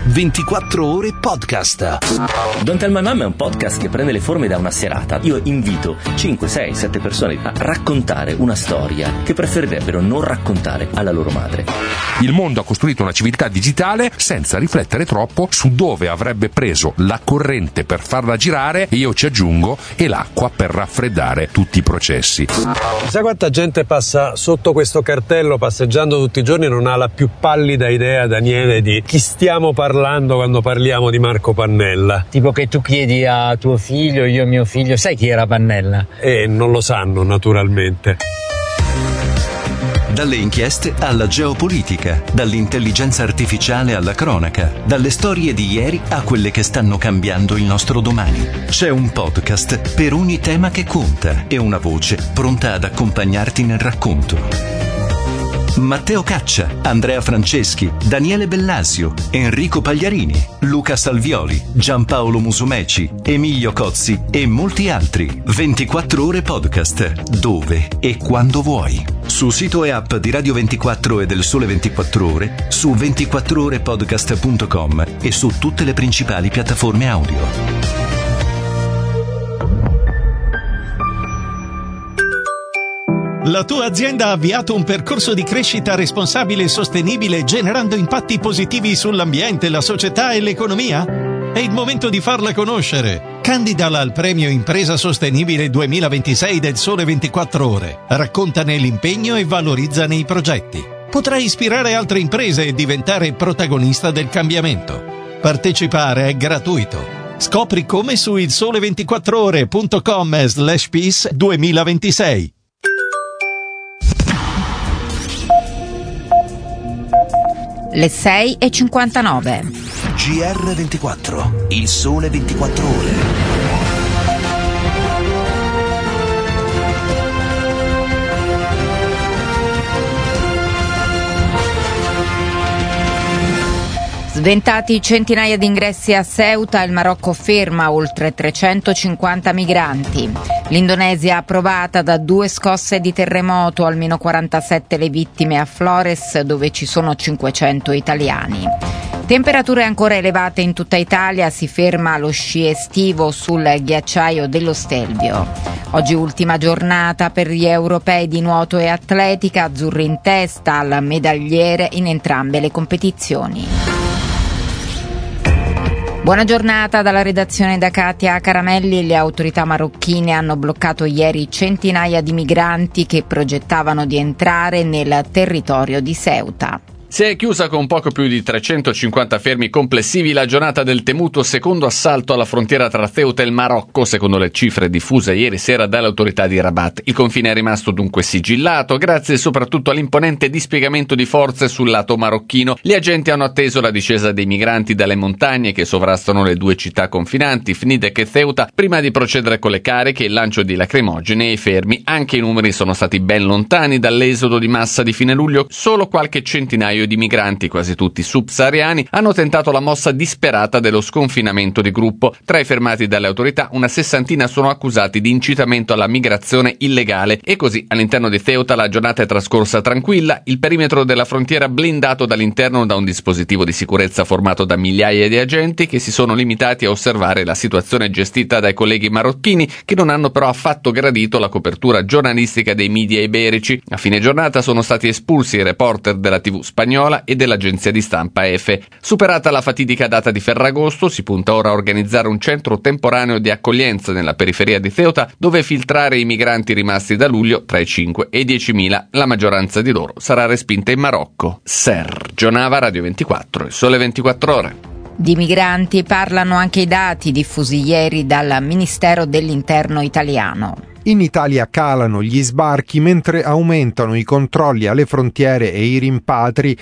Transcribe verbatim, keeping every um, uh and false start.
ventiquattro ore podcast. Don't Tell My Mom è un podcast che prende le forme da una serata. Io invito cinque, sei, sette persone a raccontare una storia che preferirebbero non raccontare alla loro madre. Il mondo ha costruito una civiltà digitale senza riflettere troppo su dove avrebbe preso la corrente per farla girare, e io ci aggiungo, e l'acqua per raffreddare tutti i processi. Sai quanta gente passa sotto questo cartello passeggiando tutti i giorni e non ha la più pallida idea, Daniele, di chi stiamo parlando quando parliamo di Marco Pannella? Tipo che tu chiedi a tuo figlio, io a mio figlio, sai chi era Pannella? E non lo sanno, naturalmente. Dalle inchieste alla geopolitica, dall'intelligenza artificiale alla cronaca, dalle storie di ieri a quelle che stanno cambiando il nostro domani. C'è un podcast per ogni tema che conta e una voce pronta ad accompagnarti nel racconto. Matteo Caccia, Andrea Franceschi, Daniele Bellasio, Enrico Pagliarini, Luca Salvioli, Giampaolo Musumeci, Emilio Cozzi e molti altri. ventiquattro ore podcast, dove e quando vuoi. Su sito e app di Radio ventiquattro e del Sole ventiquattro Ore, su ventiquattro ore podcast punto com e su tutte le principali piattaforme audio. La tua azienda ha avviato un percorso di crescita responsabile e sostenibile generando impatti positivi sull'ambiente, la società e l'economia? È il momento di farla conoscere. Candidala al premio Impresa Sostenibile duemilaventisei del Sole ventiquattro Ore. Raccontane l'impegno e valorizzane i progetti. Potrai ispirare altre imprese e diventare protagonista del cambiamento. Partecipare è gratuito. Scopri come su il sole ventiquattro ore punto com slash peace duemilaventisei. Le sei e cinquantanove. G R ventiquattro, il Sole ventiquattro Ore. Sventati centinaia di ingressi a Ceuta, il Marocco ferma oltre trecentocinquanta migranti. L'Indonesia approvata da due scosse di terremoto, almeno quarantasette le vittime a Flores, dove ci sono cinquecento italiani. Temperature ancora elevate in tutta Italia, si ferma lo sci estivo sul ghiacciaio dello Stelvio. Oggi ultima giornata per gli europei di nuoto e atletica, azzurri in testa al medagliere in entrambe le competizioni. Buona giornata dalla redazione da Katia Caramelli. Le autorità marocchine hanno bloccato ieri centinaia di migranti che progettavano di entrare nel territorio di Ceuta. Si è chiusa con poco più di trecentocinquanta fermi complessivi la giornata del temuto secondo assalto alla frontiera tra Ceuta e il Marocco, secondo le cifre diffuse ieri sera dalle autorità di Rabat. Il confine è rimasto dunque sigillato, grazie soprattutto all'imponente dispiegamento di forze sul lato marocchino. Gli agenti hanno atteso la discesa dei migranti dalle montagne che sovrastano le due città confinanti, Fnidek e Ceuta, prima di procedere con le cariche e il lancio di lacrimogene e i fermi. Anche i numeri sono stati ben lontani dall'esodo di massa di fine luglio. Solo qualche centinaio di migranti, quasi tutti subsahariani, hanno tentato la mossa disperata dello sconfinamento di gruppo. Tra i fermati dalle autorità, una sessantina sono accusati di incitamento alla migrazione illegale. E così, all'interno di Ceuta, la giornata è trascorsa tranquilla, il perimetro della frontiera blindato dall'interno da un dispositivo di sicurezza formato da migliaia di agenti che si sono limitati a osservare la situazione gestita dai colleghi marocchini, che non hanno però affatto gradito la copertura giornalistica dei media iberici. A fine giornata sono stati espulsi i reporter della tivù spagnola e dell'agenzia di stampa EFE. Superata la fatidica data di Ferragosto, si punta ora a organizzare un centro temporaneo di accoglienza nella periferia di Ceuta, dove filtrare i migranti rimasti da luglio tra i cinque e i diecimila. La maggioranza di loro sarà respinta in Marocco. Sergio Nava, Radio ventiquattro, il Sole ventiquattro Ore. Di migranti parlano anche i dati diffusi ieri dal Ministero dell'Interno italiano. In Italia calano gli sbarchi mentre aumentano i controlli alle frontiere e i rimpatri